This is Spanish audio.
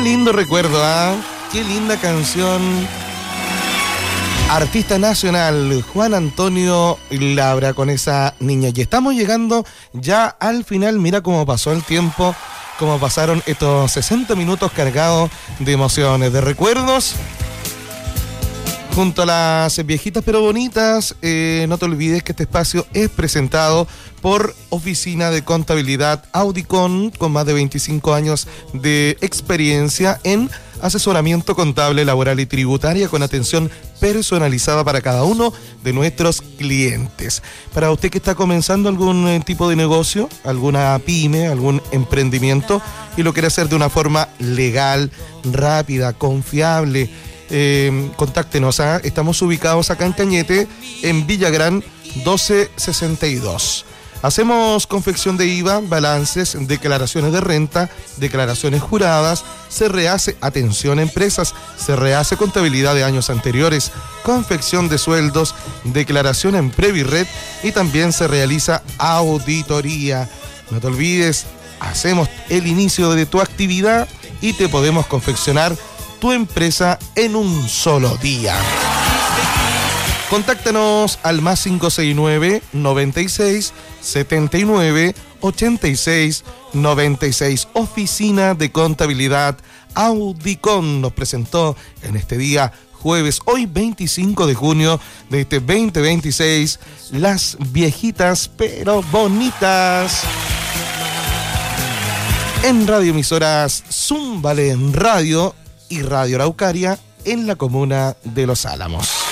lindo recuerdo, ¿ah? Qué linda canción. Artista nacional, Juan Antonio Labra, con esa niña. Y estamos llegando ya al final. Mira cómo pasó el tiempo, cómo pasaron estos 60 minutos cargados de emociones, de recuerdos. Junto a las viejitas pero bonitas, no te olvides que este espacio es presentado por Oficina de Contabilidad Audicon, con más de 25 años de experiencia en asesoramiento contable, laboral y tributaria, con atención personalizada para cada uno de nuestros clientes. Para usted que está comenzando algún tipo de negocio, alguna pyme, algún emprendimiento, y lo quiere hacer de una forma legal, rápida, confiable, contáctenos. Estamos ubicados acá en Cañete, en Villagrán 1262. Hacemos confección de IVA, balances, declaraciones de renta, declaraciones juradas, se rehace, atención empresas, se rehace contabilidad de años anteriores, confección de sueldos, declaración en Previred y también se realiza auditoría. No te olvides, hacemos el inicio de tu actividad y te podemos confeccionar tu empresa en un solo día. Contáctanos al más 569 96 79 86 96. Oficina de Contabilidad Audicon nos presentó en este día jueves, hoy 25 de junio de este 2026, las viejitas pero bonitas. En radioemisoras Zúmbale en Radio y Radio Araucaria en la comuna de Los Álamos.